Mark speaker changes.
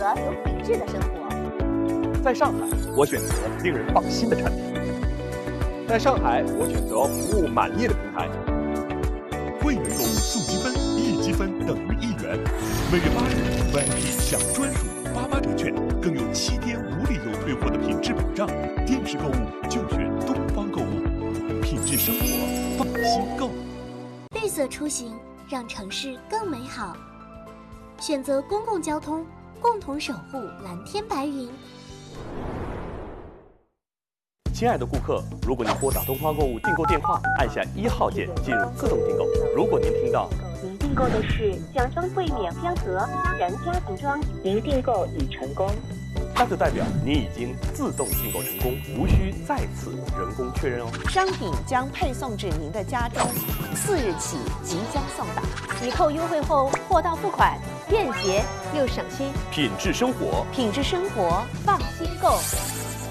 Speaker 1: 择有品质的生活。
Speaker 2: 在上海，我选择令人放心的产品。在上海，我选择服务满意的平台。
Speaker 3: 会员购物送积分，1积分等于1元。每月8日 VIP 享专属88折券，更有7天无理由退货的品质保障。电视购物就选东方购物，品质生活，放心购。
Speaker 4: 绿色出行，让城市更美好。选择公共交通，共同守护蓝天白云。
Speaker 2: 亲爱的顾客，如果您拨打东方购物订购电话，按下1号键进入自动订购。如果您听到
Speaker 5: 您订购的是奖装柜免标盒家人家庭装，您订购已成功，
Speaker 2: 那就代表您已经自动订购成功，无需再次人工确认哦。
Speaker 6: 商品将配送至您的家中，4日起即将送达。
Speaker 1: 抵扣优惠后，货到付款，便捷又省心。
Speaker 2: 品质生活，
Speaker 6: 品质生活，放心购。